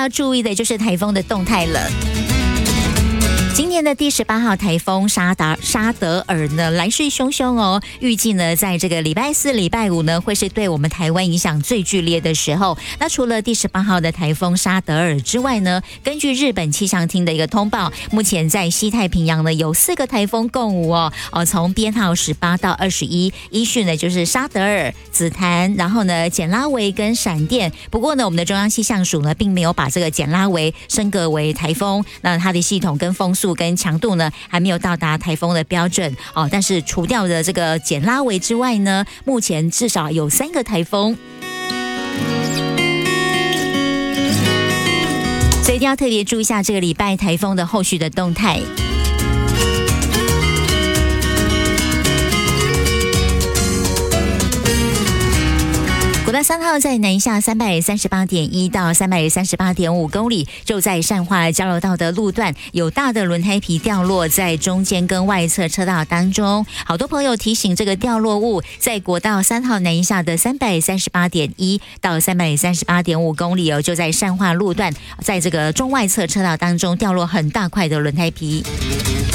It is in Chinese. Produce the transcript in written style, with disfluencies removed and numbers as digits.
要注意的就是台风的动态了。今年的第18号台风沙德尔呢，来势汹汹哦。预计呢，在这个礼拜4、礼拜5呢，会是对我们台湾影响最剧烈的时候。那除了第18号的台风沙德尔之外呢，根据日本气象厅的一个通报，目前在西太平洋呢有4个台风共舞哦。从编号18到21，依序呢就是沙德尔、紫檀，然后呢简拉维跟闪电。不过呢，我们的中央气象署呢，并没有把这个简拉维升格为台风，那它的系统跟风速跟强度呢还没有到达台风的标准哦。但是除掉的这个简拉维之外呢，目前至少有3个台风，所以一定要特别注意一下这个礼拜台风的后续的动态。国道3号在南下338.1到338.5公里，就在善化交流道的路段有大的轮胎皮掉落在中间跟外侧车道当中。好多朋友提醒，这个掉落物在国道3号南下的338.1到338.5公里哦，就在善化路段，在这个中外侧车道当中掉落很大块的轮胎皮。